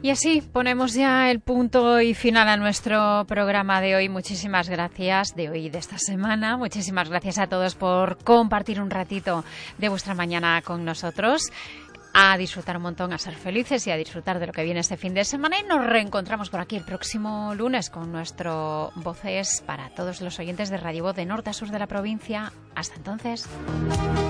Y así ponemos ya el punto y final a nuestro programa de hoy. Muchísimas gracias de esta semana. Muchísimas gracias a todos por compartir un ratito de vuestra mañana con nosotros. A disfrutar un montón, a ser felices y a disfrutar de lo que viene este fin de semana. Y nos reencontramos por aquí el próximo lunes con nuestro Voces para todos los oyentes de Radio Voz de norte a sur de la provincia. Hasta entonces.